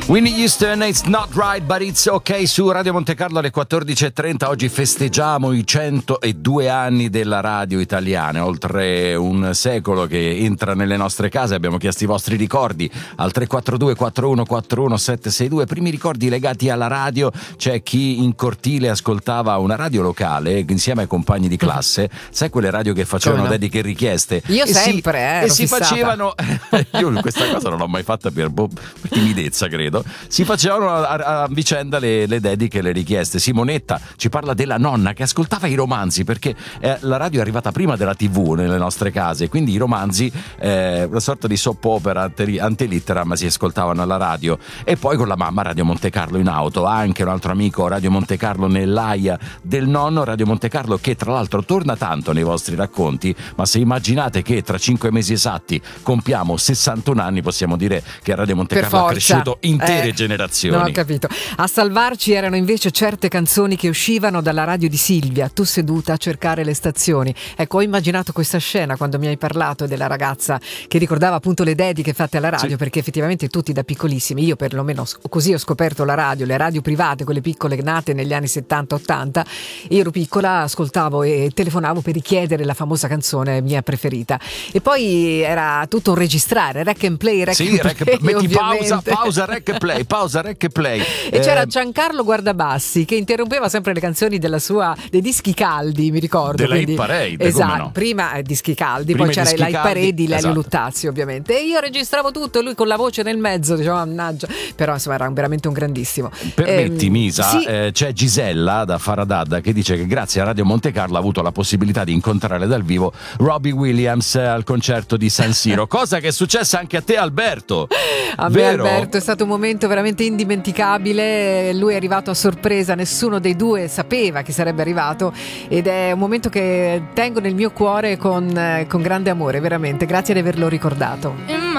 Whitney Houston, It's Not Right But It's Ok su Radio Monte Carlo alle 14.30. Oggi festeggiamo i 102 anni della radio italiana, oltre un secolo che entra nelle nostre case. Abbiamo chiesto i vostri ricordi al 342 4141 762, primi ricordi legati alla radio. C'è chi in cortile ascoltava una radio locale insieme ai compagni di classe, sai quelle radio che facevano dediche richieste? Io sempre, e si facevano io questa cosa non l'ho mai fatta per timidezza, credo. Si facevano a vicenda le dediche e le richieste. Simonetta ci parla della nonna che ascoltava i romanzi, perché la radio è arrivata prima della TV nelle nostre case, quindi i romanzi, una sorta di soap opera antelitteram, si ascoltavano alla radio. E poi con la mamma Radio Monte Carlo in auto, anche un altro amico Radio Monte Carlo nell'aia del nonno, Radio Monte Carlo che tra l'altro torna tanto nei vostri racconti. Ma se immaginate che tra 5 mesi esatti compiamo 61 anni, possiamo dire che Radio Monte Carlo ha cresciuto intere generazioni. No, ho capito. A salvarci erano invece certe canzoni che uscivano dalla radio di Silvia, tu seduta a cercare le stazioni. Ecco, ho immaginato questa scena quando mi hai parlato della ragazza che ricordava appunto le dediche fatte alla radio, sì. Perché effettivamente tutti da piccolissimi, io perlomeno così ho scoperto la radio, le radio private, quelle piccole nate negli anni 70-80. Io ero piccola, ascoltavo e telefonavo per richiedere la famosa canzone mia preferita. E poi era tutto un registrare, rec and play, metti pausa, rec and play, pausa, rec e play. E c'era Giancarlo Guardabassi che interrompeva sempre le canzoni dei dischi caldi, mi ricordo. Della Hit Parade, esatto, no? Prima dischi caldi, poi c'era la Hit Parade di Lelio Luttazzi, ovviamente. E io registravo tutto e lui con la voce nel mezzo, diceva mannaggia. Però insomma era veramente un grandissimo. Permetti, Misa, sì. C'è Gisella da Faradad che dice che grazie a Radio Monte Carlo ha avuto la possibilità di incontrare dal vivo Robbie Williams al concerto di San Siro, cosa che è successa anche a te, Alberto. A me, Alberto, è stato un momento veramente indimenticabile. Lui è arrivato a sorpresa, nessuno dei due sapeva che sarebbe arrivato, ed è un momento che tengo nel mio cuore con grande amore, veramente. Grazie di averlo ricordato.